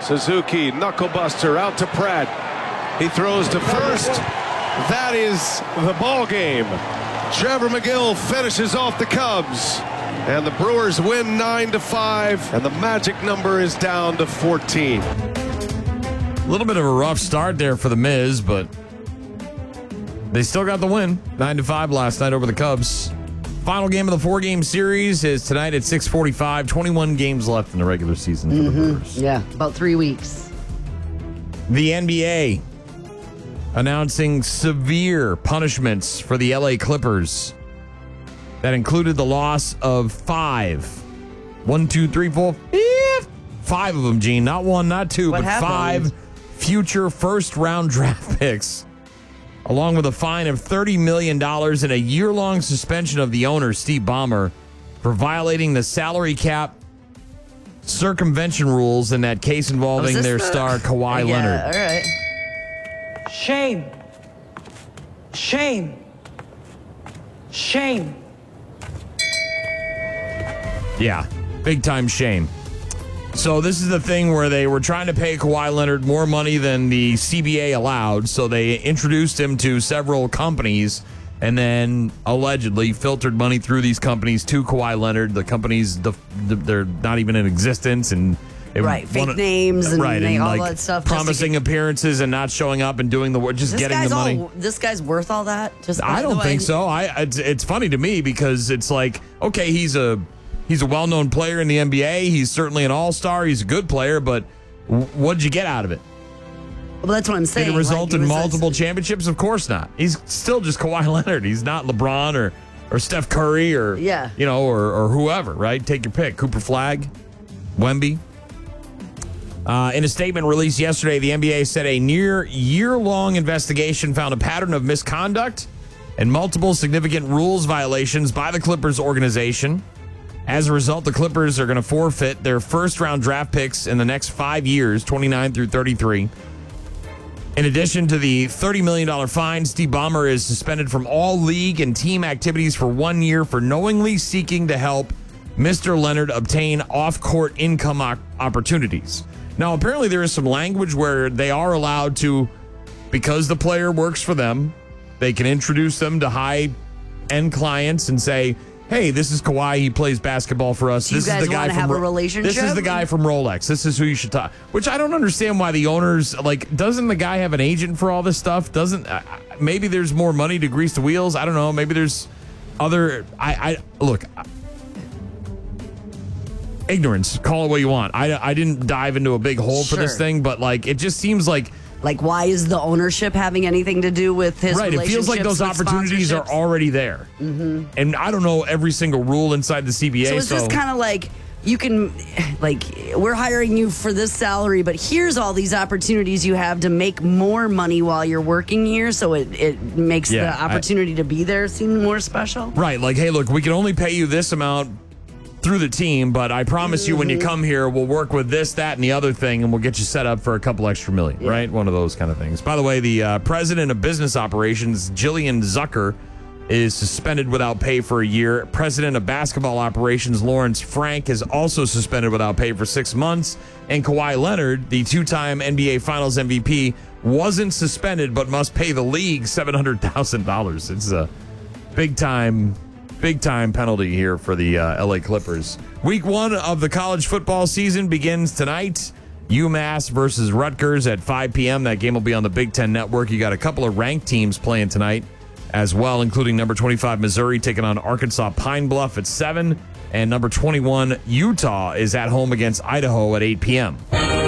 Suzuki, knucklebuster, out to Pratt. He throws to first. That is the ball game. Trevor McGill finishes off the Cubs. And the Brewers win 9-5. And the magic number is down to 14. A little bit of a rough start there for the Miz, but they still got the win. 9-5 last night over the Cubs. Final game of the 4-game series is tonight at 6:45. 21 games left in the regular season for the Brewers. Yeah, about 3 weeks. The NBA announcing severe punishments for the LA Clippers that included the loss of 5 of them, Gene. Not 1, not 2, What but happened? 5 future first-round draft picks, along with a fine of $30 million and a year-long suspension of the owner, Steve Ballmer, for violating the salary cap circumvention rules in that case involving their star Kawhi Leonard. All right. Shame. Shame. Shame. Yeah, big-time shame. So this is the thing where they were trying to pay Kawhi Leonard more money than the CBA allowed, so they introduced him to several companies and then allegedly filtered money through these companies to Kawhi Leonard. The companies, they're not even in existence. And fake names and all that stuff. Promising appearances and not showing up and doing the work, just getting the money. This guy's worth all that? I don't think so. It's funny to me because it's like, okay, he's a well-known player in the NBA. He's certainly an all-star. He's a good player, but what'd you get out of it? Well, that's what I'm saying. Did it result in multiple championships? Of course not. He's still just Kawhi Leonard. He's not LeBron or Steph Curry or or whoever, right? Take your pick. Cooper Flagg, Wemby. In a statement released yesterday, the NBA said a near year-long investigation found a pattern of misconduct and multiple significant rules violations by the Clippers organization. As a result, the Clippers are going to forfeit their first-round draft picks in the next 5 years, 29 through 33. In addition to the $30 million fine, Steve Ballmer is suspended from all league and team activities for 1 year for knowingly seeking to help Mr. Leonard obtain off-court income opportunities. Now, apparently there is some language where they are allowed to, because the player works for them, they can introduce them to high-end clients and say, hey, this is Kawhi. He plays basketball for us. This is the guy from a relationship? This is the guy from Rolex. This is who you should talk. Which I don't understand why the owners doesn't the guy have an agent for all this stuff? Maybe there's more money to grease the wheels. I don't know. Maybe there's other. Look. Ignorance. Call it what you want. I didn't dive into a big hole for this thing, but it just seems like. Why is the ownership having anything to do with his relationships? It feels like those opportunities are already there. Mm-hmm. And I don't know every single rule inside the CBA. So it's just kind of like, you can, we're hiring you for this salary, but here's all these opportunities you have to make more money while you're working here. So it makes the opportunity to be there seem more special. Right. Hey, look, we can only pay you this amount through the team, but I promise you when you come here, we'll work with this, that, and the other thing, and we'll get you set up for a couple extra million, right? One of those kind of things. By the way, the president of business operations, Jillian Zucker, is suspended without pay for a year. President of basketball operations, Lawrence Frank, is also suspended without pay for 6 months. And Kawhi Leonard, the two-time NBA Finals MVP, wasn't suspended but must pay the league $700,000. It's a big-time penalty here for the LA Clippers. Week 1 of the college football season begins tonight. UMass versus Rutgers at 5 p.m. That game will be on the Big Ten Network. You got a couple of ranked teams playing tonight as well, including number 25 Missouri taking on Arkansas Pine Bluff at 7. And number 21 Utah is at home against Idaho at 8 p.m.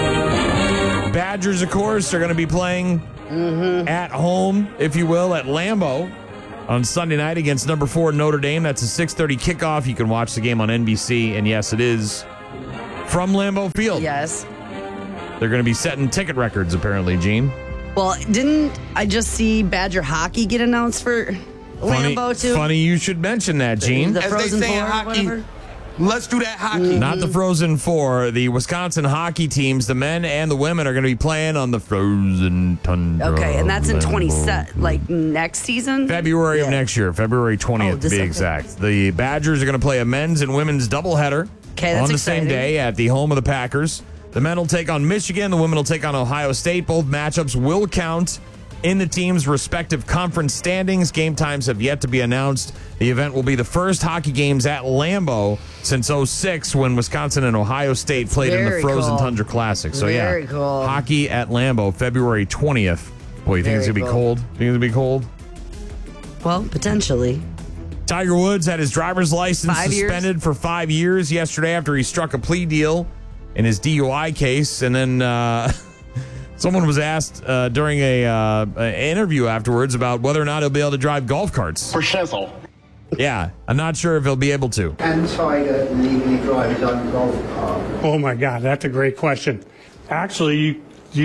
Badgers, of course, are going to be playing at home, if you will, at Lambeau on Sunday night against number 4 Notre Dame. That's a 6:30 kickoff. You can watch the game on NBC, and yes, it is from Lambeau Field. Yes. They're going to be setting ticket records, apparently, Gene. Well, didn't I just see Badger hockey get announced for Lambeau, too? Funny you should mention that, Gene. The As Frozen they say in Four, hockey, whatever. let's do that hockey. Not the Frozen Four. The Wisconsin hockey teams, the men and the women, are going to be playing on the Frozen Tundra. Okay, and that's in 27, next season? February of next year, February 20th to be okay. exact. The Badgers are going to play a men's and women's doubleheader Okay, that's on the exciting. same day at the home of the Packers. The men will take on Michigan. The women will take on Ohio State. Both matchups will count in the team's respective conference standings. Game times have yet to be announced. The event will be the first hockey games at Lambeau since 2006 when Wisconsin and Ohio State played in the Frozen Tundra Classic. So, Very cool. Hockey at Lambeau, February 20th. Boy, you think it's going to be cold? Think it's going to be cold? Well, potentially. Tiger Woods had his driver's license 5 years? suspended for 5 years yesterday after he struck a plea deal in his DUI case. And then someone was asked during an interview afterwards about whether or not he'll be able to drive golf carts. For shizzle. Yeah, I'm not sure if he'll be able to. Can Tiger legally drive his own golf cart? Oh my God, that's a great question. Actually,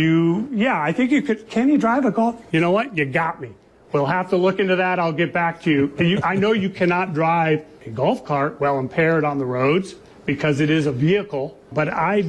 I think you could. Can you drive a golf? You know what? You got me. We'll have to look into that. I'll get back to you. I know you cannot drive a golf cart while impaired on the roads because it is a vehicle, but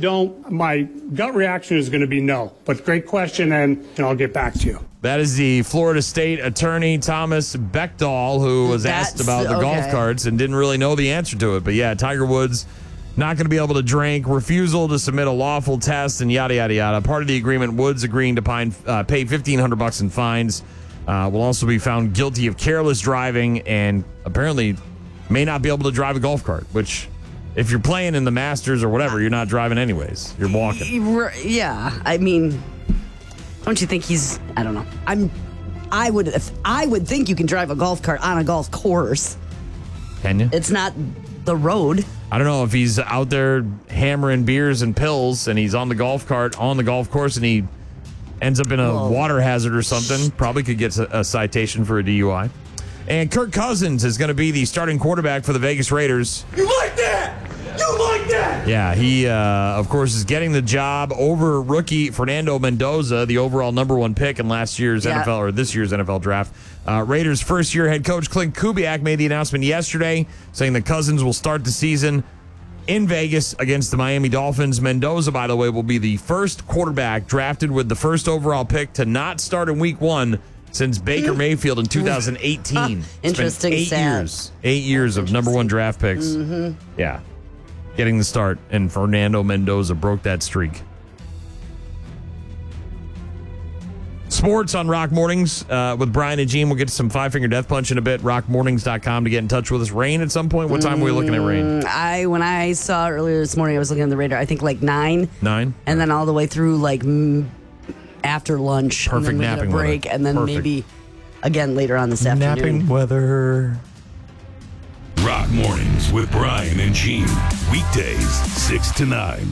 my gut reaction is going to be no. But great question, and I'll get back to you. That is the Florida State attorney, Thomas Bechdahl, who was asked about the golf carts and didn't really know the answer to it. But yeah, Tiger Woods not going to be able to drink, refusal to submit a lawful test, and yada, yada, yada. Part of the agreement, Woods agreeing to pay $1,500 in fines. Will also be found guilty of careless driving and apparently may not be able to drive a golf cart, which if you're playing in the Masters or whatever, you're not driving anyways. You're walking. Yeah, I mean, don't you think he's, I don't know. I would think you can drive a golf cart on a golf course. Can you? It's not the road. I don't know if he's out there hammering beers and pills and he's on the golf cart on the golf course and he ends up in a water hazard or something. Probably could get a citation for a DUI. And Kirk Cousins is going to be the starting quarterback for the Vegas Raiders. You like that? You like that? Yeah, he, of course, is getting the job over rookie Fernando Mendoza, the overall number 1 pick in this year's NFL draft. Raiders' first-year head coach Clint Kubiak made the announcement yesterday, saying that Cousins will start the season in Vegas against the Miami Dolphins. Mendoza, by the way, will be the first quarterback drafted with the first overall pick to not start in Week 1 since Baker Mayfield in 2018. Interesting. It's been 8 years of number 1 draft picks. Mm-hmm. Yeah. Getting the start, and Fernando Mendoza broke that streak. Sports on Rock Mornings with Brian and Gene. We'll get to some Five Finger Death Punch in a bit. RockMornings.com to get in touch with us. Rain at some point? What time were we looking at rain? When I saw earlier this morning, I was looking at the radar, I think like 9. 9? And then all the way through like after lunch. Perfect and then napping break, weather. And then maybe again later on this afternoon. Napping weather. Rock Mornings with Brian and Gene. Weekdays, 6 to 9.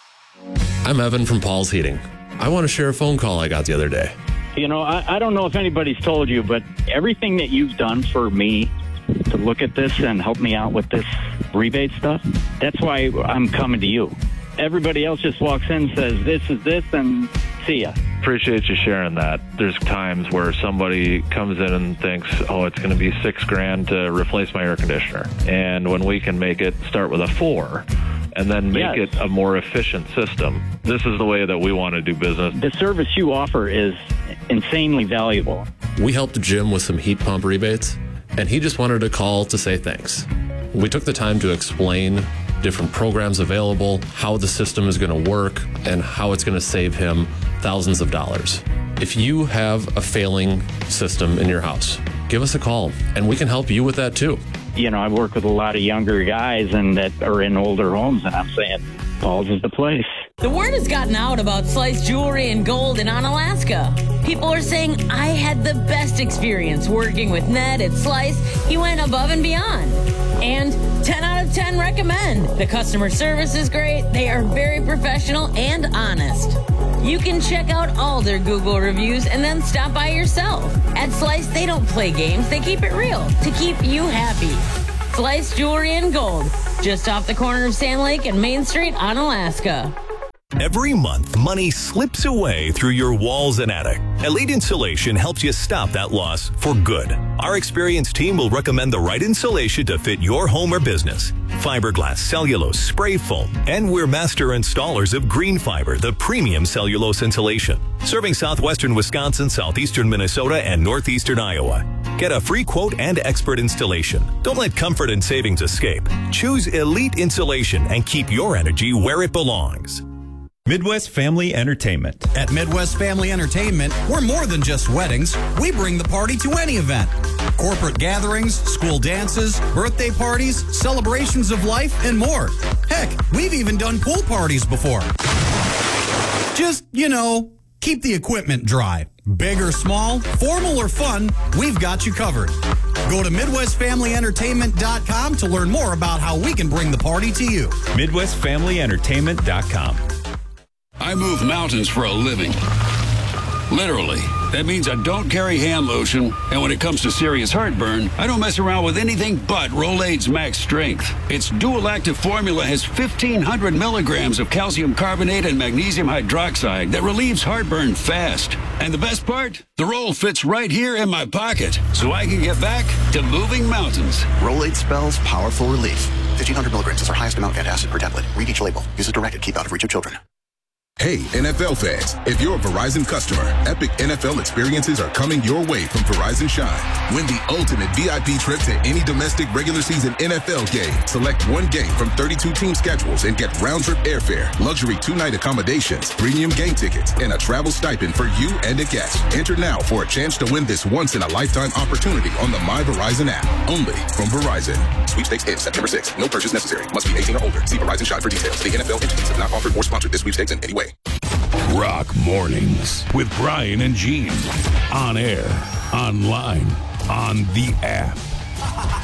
I'm Evan from Paul's Heating. I want to share a phone call I got the other day. You know, I don't know if anybody's told you, but everything that you've done for me to look at this and help me out with this rebate stuff, that's why I'm coming to you. Everybody else just walks in, says, this is this, and see ya. Appreciate you sharing that. There's times where somebody comes in and thinks, oh, it's going to be $6,000 to replace my air conditioner. And when we can make it start with a 4 and then make it a more efficient system, this is the way that we want to do business. The service you offer is insanely valuable. We helped Jim with some heat pump rebates, and he just wanted to call to say thanks. We took the time to explain different programs available, how the system is going to work, and how it's going to save him thousands of dollars. If you have a failing system in your house, give us a call, and we can help you with that too. You know, I work with a lot of younger guys and that are in older homes, and I'm saying, Paul's is the place. The word has gotten out about Slice Jewelry and Gold in Onalaska. People are saying, I had the best experience working with Ned at Slice. He went above and beyond. And 10 out of 10 recommend. The customer service is great. They are very professional and honest. You can check out all their Google reviews and then stop by yourself. At Slice, they don't play games. They keep it real to keep you happy. Slice Jewelry and Gold, just off the corner of Sand Lake and Main Street, Onalaska. Every month, money slips away through your walls and attic. Elite Insulation helps you stop that loss for good. Our experienced team will recommend the right insulation to fit your home or business. Fiberglass, cellulose, spray foam, and we're master installers of Green Fiber, the premium cellulose insulation. Serving southwestern Wisconsin, southeastern Minnesota, and northeastern Iowa. Get a free quote and expert installation. Don't let comfort and savings escape. Choose Elite Insulation and keep your energy where it belongs. Midwest Family Entertainment. At Midwest Family Entertainment, we're more than just weddings. We bring the party to any event. Corporate gatherings, school dances, birthday parties, celebrations of life, and more. Heck, we've even done pool parties before. Just, keep the equipment dry. Big or small, formal or fun, we've got you covered. Go to MidwestFamilyEntertainment.com to learn more about how we can bring the party to you. MidwestFamilyEntertainment.com. I move mountains for a living. Literally. That means I don't carry hand lotion, and when it comes to serious heartburn, I don't mess around with anything but Rolaids Max Strength. Its dual active formula has 1,500 milligrams of calcium carbonate and magnesium hydroxide that relieves heartburn fast. And the best part? The roll fits right here in my pocket, so I can get back to moving mountains. Rolaids spells powerful relief. 1,500 milligrams is our highest amount of antacid per tablet. Read each label. Use as directed. Keep out of reach of children. Hey, NFL fans, if you're a Verizon customer, epic NFL experiences are coming your way from Verizon Shine. Win the ultimate VIP trip to any domestic regular season NFL game. Select one game from 32 team schedules and get round-trip airfare, luxury 2-night accommodations, premium game tickets, and a travel stipend for you and a guest. Enter now for a chance to win this once-in-a-lifetime opportunity on the My Verizon app. Only from Verizon. Sweepstakes ends September 6th. No purchase necessary. Must be 18 or older. See Verizon Shine for details. The NFL entities have not offered or sponsored this sweepstakes in any way. Rock Mornings with Brian and Gene. On air, online, on the app.